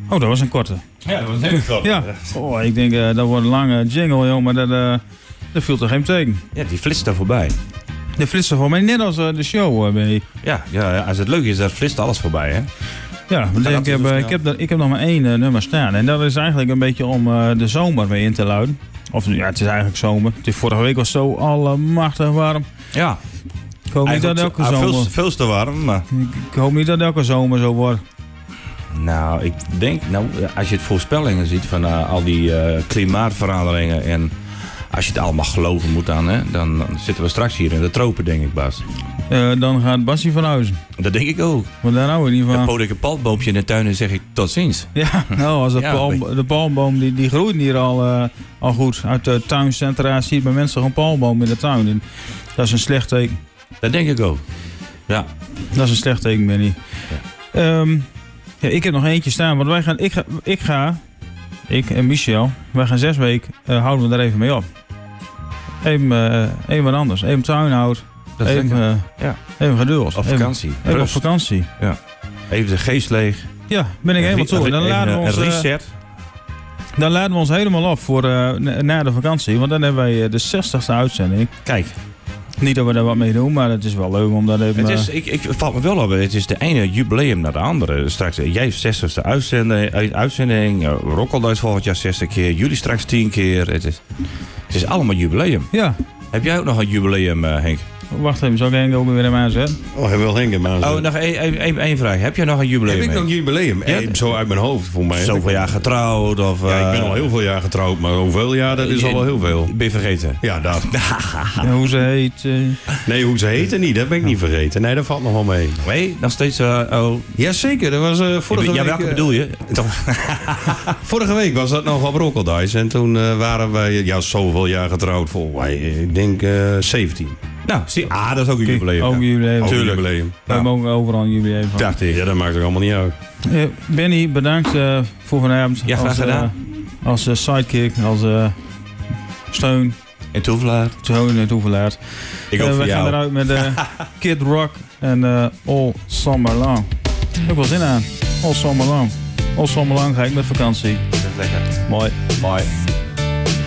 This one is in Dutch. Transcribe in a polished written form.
Oh, dat was een korte. Ja, dat was een hele grote. Ja. Oh, ik denk, dat wordt een lange jingle, joh, maar dat viel toch geen teken. Ja, die flitst daar voorbij. De flitsen voor mij, net als de show, ben je. Ja, als het leuk is, dan flitst alles voorbij, hè? Ja, ik heb nog maar 1 nummer staan. En dat is eigenlijk een beetje om de zomer mee in te luiden. Of ja, het is eigenlijk zomer. Het is vorige week was zo allemachtig warm. Ja. Ik hoop niet dat elke zomer... Veel te warm, maar... Ik hoop niet dat elke zomer zo wordt. Nou, ik denk... als je het voorspellingen ziet van al die klimaatveranderingen... en als je het allemaal geloven moet dan zitten we straks hier in de tropen, denk ik, Bas. Dan gaat Bassie van huizen. Dat denk ik ook. Maar daar hou ik niet van. Dan poot ik een palmboompje in de tuin en zeg ik tot ziens. Ja, nou, als de palmboom die groeit hier al goed. Uit de tuincentra ziet bij mensen een palmboom in de tuin. En dat is een slecht teken. Dat denk ik ook. Ja. Dat is een slecht teken, Benny. Ja. Ik heb nog eentje staan. Want wij gaan, ik en Michel, wij gaan 6 weken, houden we er even mee op. Even wat anders. Even tuinhoud. Even geduld. Op vakantie. Even op vakantie. Ja. Even de geest leeg. Ja, ben ik helemaal toe. Dan laten we ons, een reset. Dan laten we ons helemaal op voor na de vakantie. Want dan hebben wij de 60ste uitzending. Kijk. Niet dat we daar wat mee doen, maar het is wel leuk om dat even... Ik valt me wel op, het is de ene jubileum naar de andere. Straks jij 60ste uitzending, Rokkelduis volgend jaar 60 keer, jullie straks 10 keer. Het is allemaal jubileum. Ja. Heb jij ook nog een jubileum, Henk? Wacht even, zal ik Henk ook weer even aanzetten? Oh, hij wil Henk hem aanzetten. Oh, nog één vraag. Heb jij nog een jubileum? Heb ik nog een jubileum? Ja, zo uit mijn hoofd, voor mij. Zoveel jaar getrouwd? Of, ja, ik ben al heel veel jaar getrouwd, maar hoeveel jaar, dat is al wel heel veel. Ben je vergeten? Ja, dat. Ja, hoe ze heet? Nee, hoe ze heette niet, dat ben ik niet vergeten. Nee, dat valt nog wel mee. Nee, nog steeds... Jazeker, dat was vorige week... Ja, welke bedoel je? Vorige week was dat nog op Rokkelduis. En toen waren wij zoveel jaar getrouwd. Volgens mij, ik denk 17. Nou, dat is ook een jubileum. Ook een jubileum. Ook een jubileum. Wij mogen overal een jubileum van. Ja, dat maakt er allemaal niet uit. Benny, bedankt voor vanavond. Ja, graag gedaan. Als sidekick, als steun. En toevelaar. Steun en toevelaar. Ik ook voor we gaan eruit met Kid Rock en All Summer Long. Ik heb wel zin aan. All Summer Long. All Summer Long ga ik met vakantie. Dat is lekker. Mooi. Mooi.